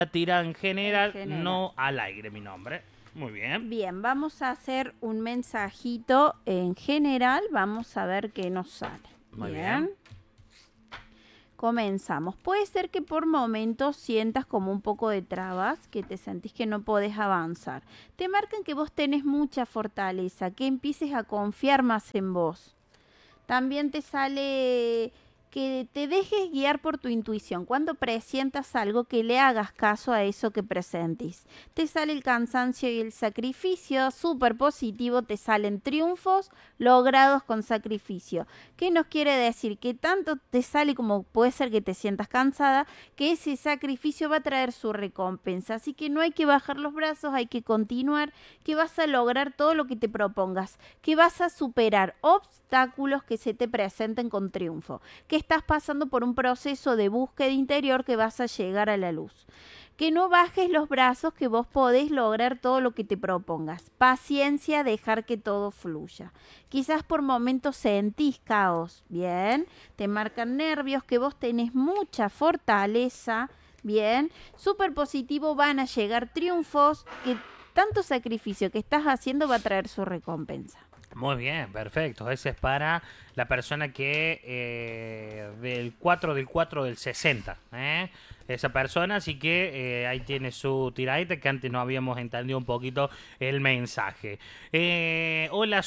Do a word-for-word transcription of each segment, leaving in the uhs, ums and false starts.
Tira en general, En general. no al aire mi nombre. Muy bien. Bien, vamos a hacer un mensajito en general. Vamos a ver qué nos sale. Muy bien. bien. Comenzamos. Puede ser que por momentos sientas como un poco de trabas, que te sentís que no podés avanzar. Te marcan que vos tenés mucha fortaleza, que empieces a confiar más en vos. También te sale que te dejes guiar por tu intuición. Cuando presientas algo, que le hagas caso a eso que presentís. Te sale el cansancio y el sacrificio, súper positivo. Te salen triunfos logrados con sacrificio. ¿Qué nos quiere decir? Que tanto te sale como puede ser que te sientas cansada, que ese sacrificio va a traer su recompensa. Así que no hay que bajar los brazos, hay que continuar, que vas a lograr todo lo que te propongas, que vas a superar obstáculos que se te presenten con triunfo, que estás pasando por un proceso de búsqueda interior, que vas a llegar a la luz. Que no bajes los brazos, que vos podés lograr todo lo que te propongas. Paciencia, dejar que todo fluya. Quizás por momentos sentís caos, bien, te marcan nervios, que vos tenés mucha fortaleza, bien, súper positivo, van a llegar triunfos, que tanto sacrificio que estás haciendo va a traer su recompensa. Muy bien, perfecto. Ese es para la persona que eh, del cuatro del cuatro del sesenta. ¿eh? Esa persona, así que eh, ahí tiene su tiradita, que antes no habíamos entendido un poquito el mensaje. Eh, hola,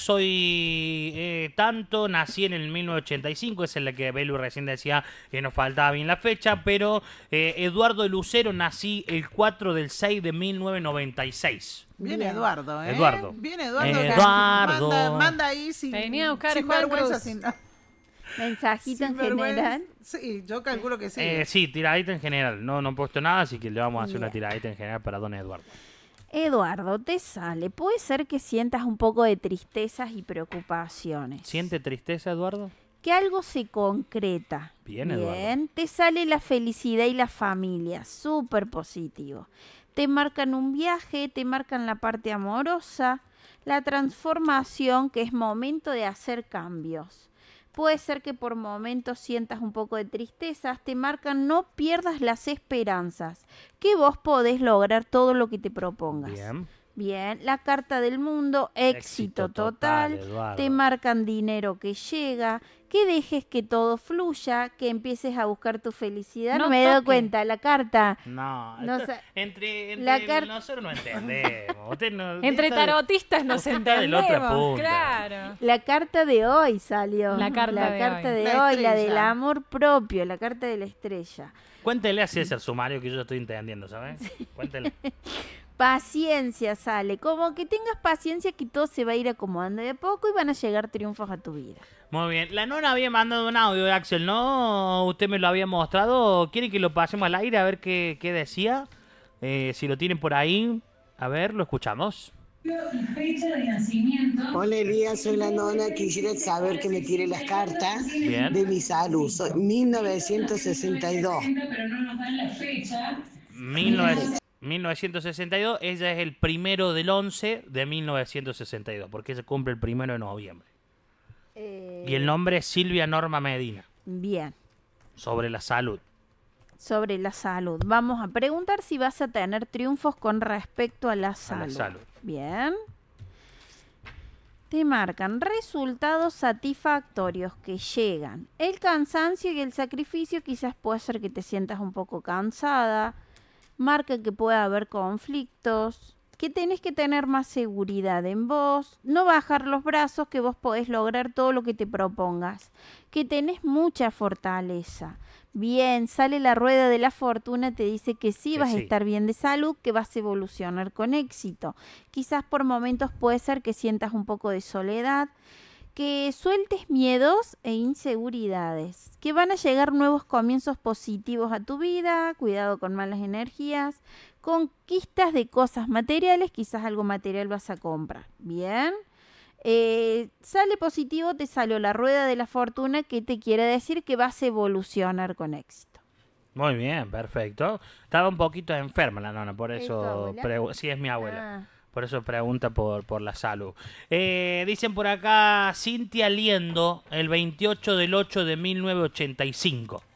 soy eh, tanto, nací en el mil novecientos ochenta y cinco, esa es la que Belu recién decía que nos faltaba bien la fecha, pero eh, Eduardo Lucero, nací el cuatro del seis de mil novecientos noventa y seis. Bien, Bien. Eduardo, ¿eh? Eduardo. Bien, Eduardo. Eduardo. Manda, manda ahí sin, Venía a buscar sin Juan vergüenza. Cruz. Sin, Mensajito sin en vergüenza. general. Sí, yo calculo que sí. Eh, sí, tiradita en general. No, no he puesto nada, así que le vamos a hacer Bien. una tiradita en general para don Eduardo. Eduardo, te sale. Puede ser que sientas un poco de tristezas y preocupaciones. ¿Siente tristeza, Eduardo? Que algo se concreta. Bien, Eduardo. Te sale la felicidad y la familia. Súper positivo. Te marcan un viaje, te marcan la parte amorosa, la transformación, que es momento de hacer cambios. Puede ser que por momentos sientas un poco de tristezas, te marcan no pierdas las esperanzas, que vos podés lograr todo lo que te propongas. Bien. Bien, la carta del mundo, éxito, Éxito total, total, Eduardo. te marcan dinero que llega, que dejes que todo fluya, que empieces a buscar tu felicidad. No, No me he dado toque. cuenta, la carta. No, No esto- sé. entre, entre La car- nosotros no entendemos. Usted no- Entre usted está- tarotistas nos usted está de la entendemos. otra punta. Claro. La carta de hoy salió. La carta la de carta hoy. de La hoy, la del estrella. amor propio, la carta de la estrella. Cuéntele a César Sumario, que yo estoy entendiendo, ¿sabes? Cuéntele. Paciencia sale, como que tengas paciencia, que todo se va a ir acomodando de a poco y van a llegar triunfos a tu vida. Muy bien. La nona había mandado un audio de Axel, ¿no? Usted me lo había mostrado. ¿Quiere que lo pasemos al aire a ver qué, qué decía? Eh, si lo tienen por ahí. A ver, lo escuchamos. Fecha de nacimiento. Hola Elías, soy la nona, quisiera saber que me tire las cartas Bien. de mi salud. Soy mil novecientos sesenta y dos. Pero no nos dan la fecha. mil novecientos sesenta y dos, ella es el primero del once de mil novecientos sesenta y dos, porque ella cumple el primero de noviembre. Eh, Y el nombre es Silvia Norma Medina, Bien, sobre la salud. sobre la salud. Vamos a preguntar si vas a tener triunfos con respecto a la salud. salud. Bien. Te marcan resultados satisfactorios que llegan. El cansancio y el sacrificio, quizás puede ser que te sientas un poco cansada. Marca que puede haber conflictos, que tenés que tener más seguridad en vos, no bajar los brazos, que vos podés lograr todo lo que te propongas, que tenés mucha fortaleza. Bien, sale la rueda de la fortuna, te dice que sí Que vas sí. a estar bien de salud, que vas a evolucionar con éxito. Quizás por momentos puede ser que sientas un poco de soledad, que sueltes miedos e inseguridades, que van a llegar nuevos comienzos positivos a tu vida, cuidado con malas energías, conquistas de cosas materiales, quizás algo material vas a comprar. Bien, eh, sale positivo, te salió la rueda de la fortuna, que te quiere decir que vas a evolucionar con éxito. Muy bien, perfecto. Estaba un poquito enferma la nona, por ¿Es tu eso... abuela? pregu- Sí, es mi abuela. Ah, Por eso pregunta por, por la salud. Eh, dicen por acá, Cintia Liendo, el veintiocho del ocho de mil novecientos ochenta y cinco.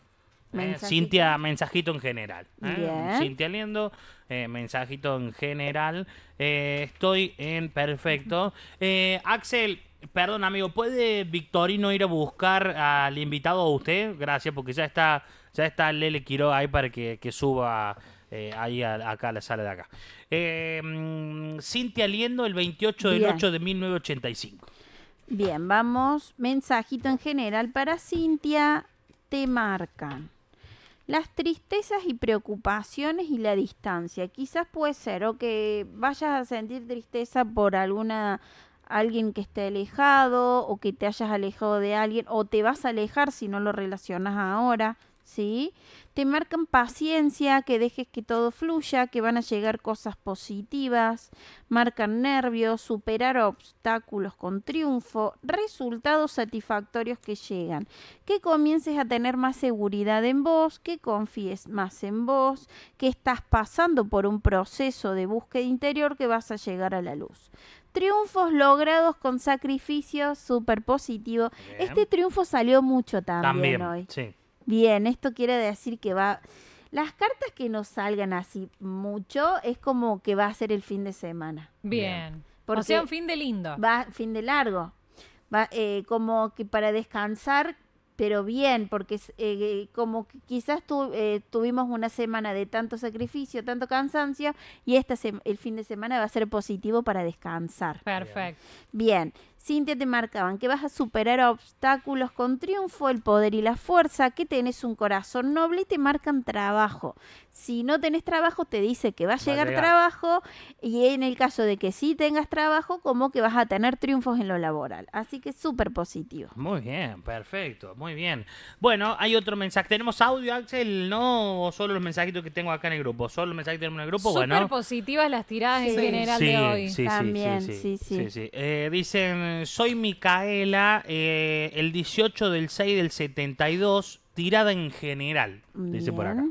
Mensajito. Cintia, mensajito en general. ¿eh? Bien. Cintia Liendo, eh, mensajito en general. Eh, estoy en perfecto. Eh, Axel, perdón amigo, ¿puede Victorino ir a buscar al invitado a usted? Gracias, porque ya está, ya está Lele Quiroga ahí para que, que suba eh, ahí a, acá a la sala de acá. Eh, mm, Cintia Liendo, el veintiocho del Bien. ocho de mil novecientos ochenta y cinco. Bien, vamos. Mensajito en general para Cintia. Te marcan las tristezas y preocupaciones y la distancia. Quizás puede ser o que vayas a sentir tristeza por alguna alguien que esté alejado o que te hayas alejado de alguien o te vas a alejar si no lo relacionas ahora, ¿sí? Te marcan paciencia, que dejes que todo fluya, que van a llegar cosas positivas, marcan nervios, superar obstáculos con triunfo, resultados satisfactorios que llegan, que comiences a tener más seguridad en vos, que confíes más en vos, que estás pasando por un proceso de búsqueda interior que vas a llegar a la luz. Triunfos logrados con sacrificio, súper positivo. Bien. Este triunfo salió mucho también, También, hoy. sí. Bien, esto quiere decir que va... Las cartas que no salgan así mucho es como que va a ser el fin de semana. Bien. Porque O sea, un fin de lindo. Va fin de largo. Va eh, como que para descansar, pero bien, porque es, eh, como que quizás tu, eh, tuvimos una semana de tanto sacrificio, tanto cansancio, y esta sem- el fin de semana va a ser positivo para descansar. Perfecto. Bien, Cintia, te marcaban que vas a superar obstáculos con triunfo, el poder y la fuerza, que tenés un corazón noble y te marcan trabajo. Si no tenés trabajo, te dice que va a Va a llegar llegar. trabajo y en el caso de que sí tengas trabajo, como que vas a tener triunfos en lo laboral. Así que súper positivo. Muy bien, perfecto, muy bien. Bueno, hay otro mensaje. ¿Tenemos audio, Axel? ¿No? ¿O solo los mensajitos que tengo acá en el grupo? ¿Solo los mensajes que tenemos en el grupo? Súper Bueno. positivas las tiradas en Sí. general Sí, de hoy. sí, sí, También, sí, sí, sí, sí. sí. Eh, dicen, soy Micaela, eh, el dieciocho del seis del setenta y dos, tirada en general, dice por acá. Bien.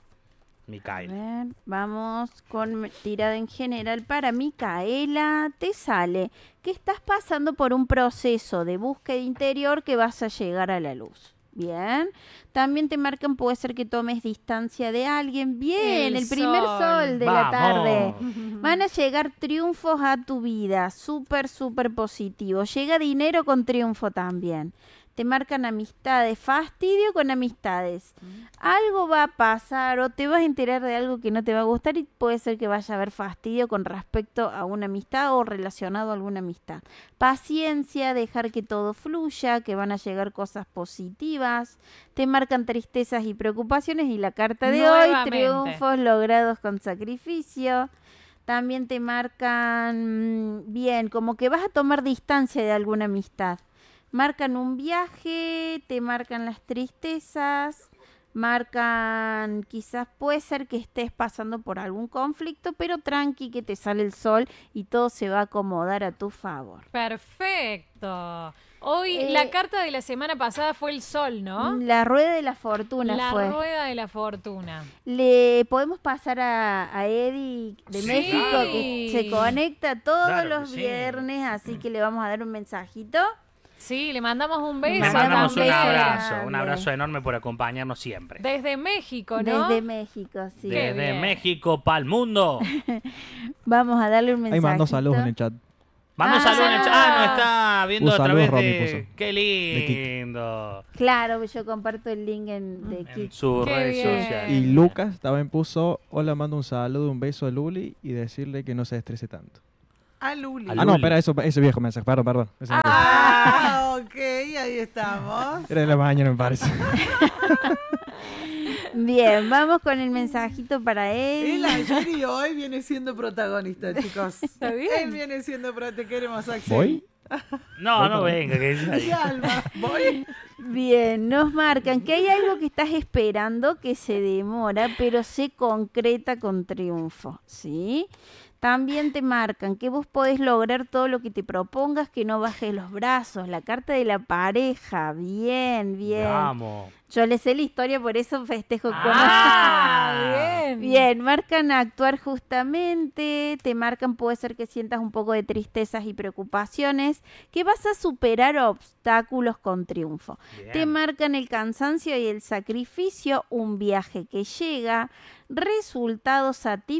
A Micaela. ver, vamos con tirada en general para Micaela. Te sale que estás pasando por un proceso de búsqueda interior que vas a llegar a la luz. Bien. También te marcan, puede ser que tomes distancia de alguien. Bien, el, El primer sol. sol de la Vamos. tarde. Van a llegar triunfos a tu vida. Súper, súper positivo. Llega dinero con triunfo también. Te marcan amistades, fastidio con amistades. Algo va a pasar o te vas a enterar de algo que no te va a gustar y puede ser que vaya a haber fastidio con respecto a una amistad o relacionado a alguna amistad. Paciencia, dejar que todo fluya, que van a llegar cosas positivas. Te marcan tristezas y preocupaciones y la carta de hoy, Nuevamente. triunfos logrados con sacrificio. También te marcan, mm, bien, como que vas a tomar distancia de alguna amistad. Marcan un viaje, te marcan las tristezas, marcan, quizás puede ser que estés pasando por algún conflicto, pero tranqui que te sale el sol y todo se va a acomodar a tu favor. Perfecto. Hoy Eh, la carta de la semana pasada fue el sol, ¿no? La rueda de la fortuna La fue. rueda de la fortuna. Le podemos pasar a, a Eddie de Sí. México que se conecta todos Claro que los sí. viernes, así que le vamos a dar un mensajito. Sí, le mandamos un beso. Le Eso, mandamos un beso abrazo, un grande. abrazo enorme por acompañarnos siempre. Desde México, ¿no? Desde México, sí. Qué Desde bien. México para el mundo. Vamos a darle un Ahí mensajito. mando saludos en el chat. Manda un Ah. saludo en el chat. Ah, nos está viendo Un a saludo, través Romy, de... puso. Qué lindo. Claro, yo comparto el link en, de En Kik. sus Qué redes bien. sociales. Y Lucas también puso, hola, mando un saludo, un beso a Luli y decirle que no se estrese tanto. A Luli. A Ah, no, Luli. espera, eso, ese viejo mensaje, perdón, perdón. Ese no Ah, ok, ahí estamos. era de la mañana, me parece. Bien, vamos con el mensajito para él. Él ayer y hoy viene siendo protagonista, chicos. Está bien. Él viene siendo protagonista. Te queremos, Axel. ¿Voy? No, no venga, que es ahí. Y Alma, voy. Bien, nos marcan que hay algo que estás esperando que se demora, pero se concreta con triunfo, ¿sí? También te marcan que vos podés lograr todo lo que te propongas, que no bajes los brazos. La carta de la pareja, bien, bien. Vamos. Yo le sé la historia, por eso festejo con Ah, bien. Bien, marcan actuar justamente, te marcan, puede ser que sientas un poco de tristezas y preocupaciones, que vas a superar obstáculos con triunfo. Bien. Te marcan el cansancio y el sacrificio, un viaje que llega, resultados satisfactorios